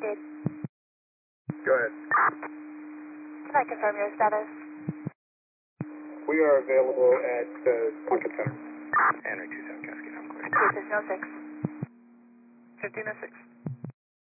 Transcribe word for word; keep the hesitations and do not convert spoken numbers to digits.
Cascade. Go ahead. Can I confirm your status? We are available at uh, Pocket Center. Henry two seven Cascade, I'm clear. Case is no six. fifteen oh six.